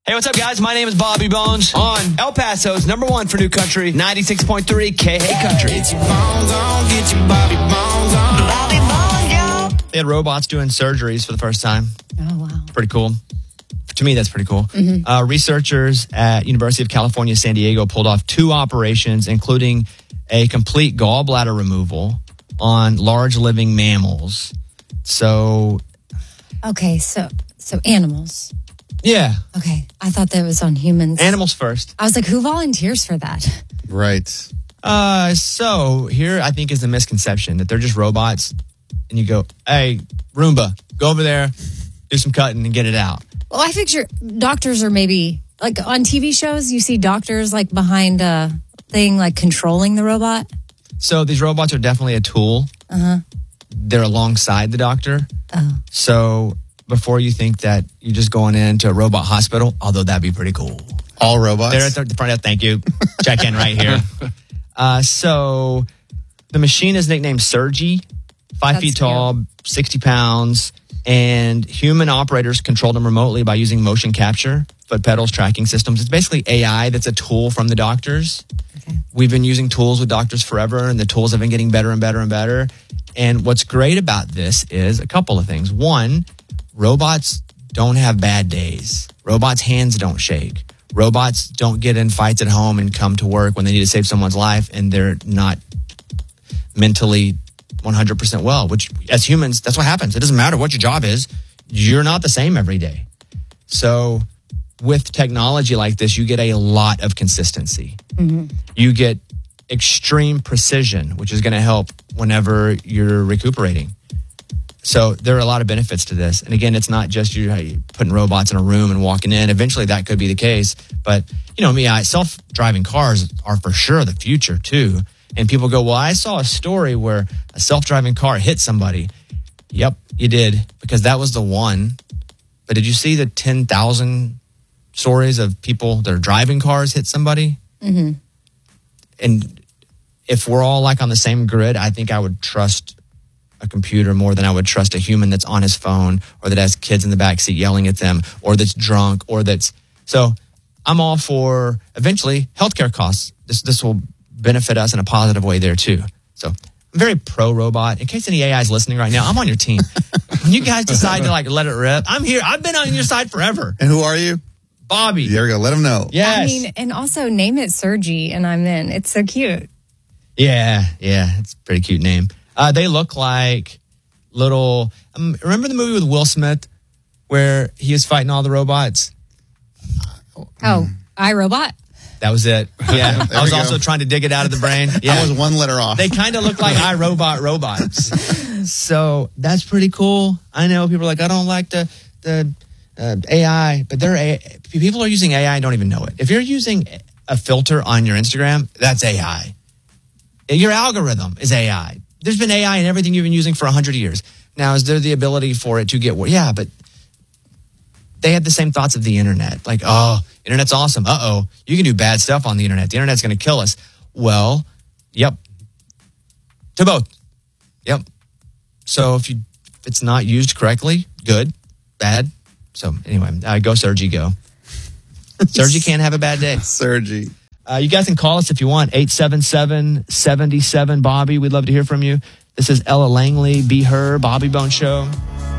Hey, what's up, guys? My name is Bobby Bones on El Paso's #1 for New Country, 96.3 K-Hey Country. Get your bones on, get your Bobby Bones on. Bobby Bones, yo. They had robots doing surgeries for the first time. Oh, wow. Pretty cool. To me, that's pretty cool. Researchers at University of California, San Diego pulled off 2 operations, including a complete gallbladder removal on large living mammals. So, Okay, so animals. yeah, Okay, I thought that was on humans. animals first. I was like, who volunteers for that? Right. So here I think is the misconception that they're just robots and you go, hey, Roomba, go over there, do some cutting and get it out. Well, I picture doctors are maybe, like on TV shows, you see doctors like behind a thing, like controlling the robot. So these robots are definitely a tool. They're alongside the doctor. So before you think that you're just going into a robot hospital, although that'd be pretty cool. All robots? They're at the front. Thank you. Check in right here. So the machine is nicknamed Sergi, 5 feet tall, 60 pounds, and human operators control them remotely by using motion capture, foot pedals, tracking systems. It's basically AI that's a tool from the doctors. Okay. We've been using tools with doctors forever, and the tools have been getting better and better and better. And what's great about this is a couple of things. One, robots don't have bad days. Robots' hands don't shake. Robots don't get in fights at home and come to work when they need to save someone's life and they're not mentally 100% well, which as humans, that's what happens. It doesn't matter what your job is. You're not the same every day. So with technology like this, you get a lot of consistency. You get extreme precision, which is going to help whenever you're recuperating. So there are a lot of benefits to this. And again, it's not just you putting robots in a room and walking in. Eventually that could be the case. But you know me, self-driving cars are for sure the future too. And people go, well, I saw a story where a self-driving car hit somebody. Yep, you did, because that was the one. But did you see the 10,000 stories of people that are driving cars hit somebody? And if we're all like on the same grid, I think I would trust a computer more than I would trust a human that's on his phone or that has kids in the backseat yelling at them or that's drunk or that's... So I'm all for eventually healthcare costs. This will benefit us in a positive way there too. So I'm very pro-robot. In case any AI is listening right now, I'm on your team. When you guys decide to like let it rip, I'm here. I've been on your side forever. And who are you? Bobby. There we go. Let them know. Yes. I mean, and also name it Sergi and I'm in. It's so cute. Yeah. It's a pretty cute name. They look like little... remember the movie with Will Smith where he was fighting all the robots? Oh, iRobot? That was it. Yeah. I was we also go. trying to dig it out of the brain. Yeah. I was one letter off. They kind of look like iRobot robots. So that's pretty cool. I know people are like, I don't like the AI, but people are using AI and don't even know it. If you're using a filter on your Instagram, that's AI. Your algorithm is AI. There's been AI in everything you've been using for 100 years. Now, is there the ability for it to get worse? Yeah, but they had the same thoughts of the internet. Like, oh, internet's awesome. Uh-oh, you can do bad stuff on the internet. The internet's going to kill us. Well, yep. To both. Yep. So if it's not used correctly, good, bad. So anyway, go Sergi, go. Sergi can't have a bad day. Sergi. You guys can call us if you want, 877-77-BOBBY. We'd love to hear from you. This is Ella Langley, Be Her, Bobby Bone Show.